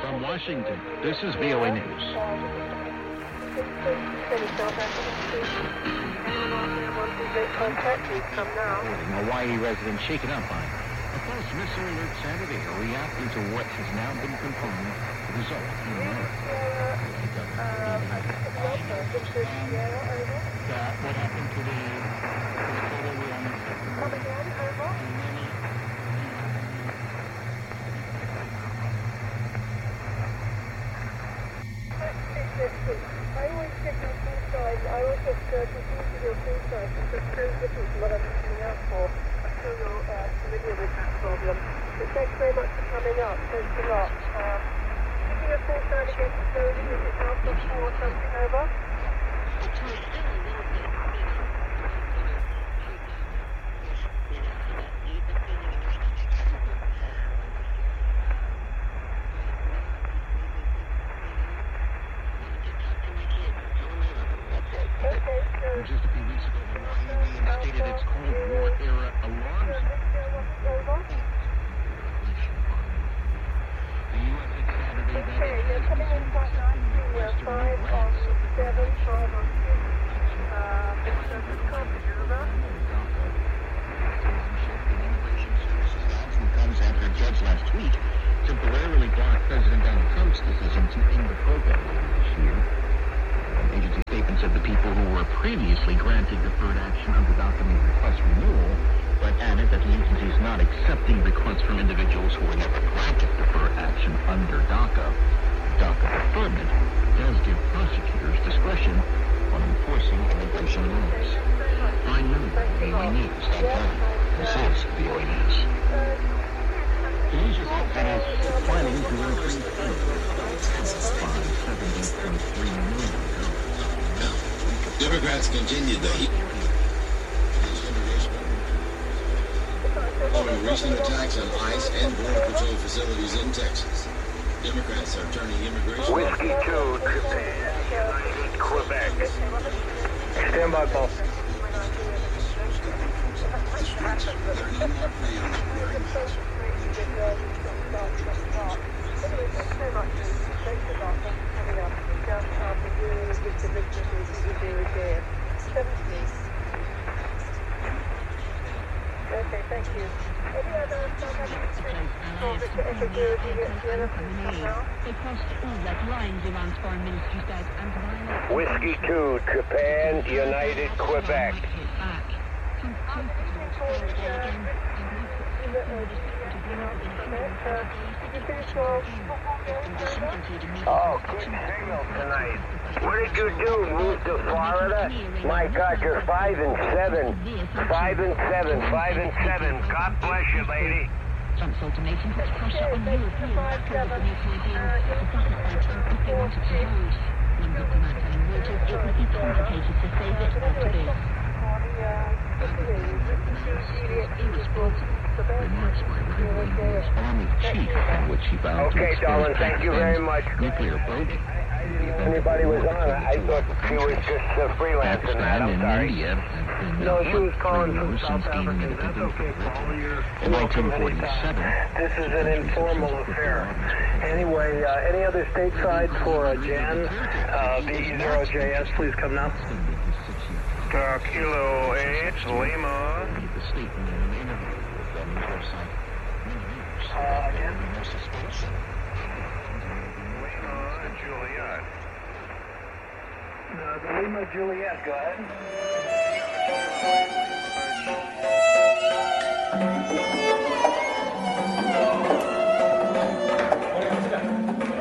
From Washington, this is VOA News. Hawaii residents shaken up by a false missile alert Saturday are reacting to what has now been confirmed the result in America. What happened to the totally unacceptable. Come again, over. I always check your full size. I always just confused with your full size. It's just so different from what I'm looking out for. I'm sure you're familiar with that problem. But thanks very much for coming up. Thanks a lot. Give me a full size again slowly. Is it now for 4 or something over? Just a few weeks ago, Hawaii reinstated its Cold War era alarm system. The U.S. had Saturday that it has resumed accepting requests to remove ranks of the Immigration Services announcement comes after a judge last week temporarily blocked President Donald Trump's decision to end the program later this year. Agency statement said the people who were previously granted deferred action under DACA may request renewal, but added that the agency is not accepting requests from individuals who were never granted deferred action under DACA. DACA deferment does give prosecutors discretion on enforcing immigration laws. Find them at voanews.com. This is VOA News. The Asia Senate is planning to increase taxes by $70.3 million. Democrats continued the heat following recent attacks on ICE and Border Patrol facilities in Texas. Democrats are turning immigration... Whiskey 2, United Quebec. Stand by, Paul. Okay, thank you. Any other Whiskey 2, Japan, United Quebec. Oh, good signal tonight. What did you do? Move to Florida? My God, you're 5 and 7. 5 and 7. 5 and 7. God bless you, lady. Trump's ultimatum puts pressure on European backers of the nuclear deal to satisfy Trump if they wanted to vote. One diplomat telling Reuters it would be complicated to save it after this. Remarks by Rebel Army chief, in which he vowed to Okay, expose darling, thank you very much. nuclear program. Anybody was on, I thought she was just freelancing that. I'm sorry. India have been No, she was calling from since South gaining Africa. That's independence. okay, Paul. You're In welcome anytime. 1947, This is an informal affair. Anyway, any other stateside for Jan? B0JS, please come now. Kilo 8, Lima. the statement in an interview with the news website. Again? No suspension. Lima Juliet. The Lima Juliet, go ahead.